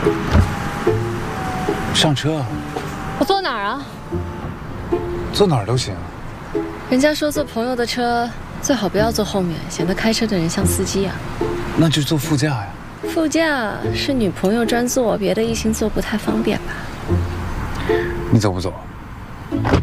上车。 我坐哪儿啊？ 坐哪儿都行。 人家说坐朋友的车最好不要坐后面，显得开车的人像司机啊。 那就坐副驾呀。 副驾是女朋友专坐，别的异性坐不太方便吧？ 你走不走？